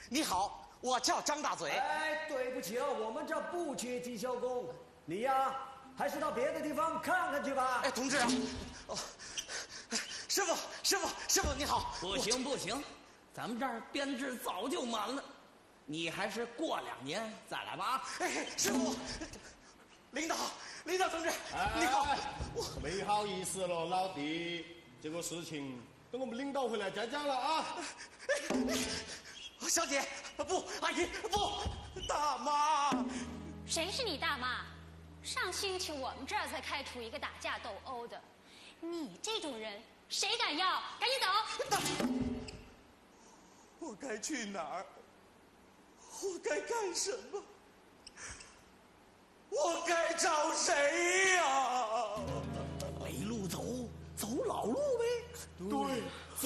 你好，我叫张大嘴。 哎，对不起啊，我们这不缺技校工，你呀，还是到别的地方看看去吧。 哎，同志啊，哦，师傅，你好。 不行不行，咱们这儿编制早就满了，你还是过2年再来吧。 哎，师傅，领导同志，你好。 没好意思了，老弟，这个事情等我们领导回来再讲了啊。 小姐，不，阿姨，不，大妈。 谁是你大妈？上星期我们这儿才开除一个打架斗殴的，你这种人谁敢要？赶紧走！ 我该去哪儿？我该干什么？我该找谁呀？ 没路走，走老路呗。 对。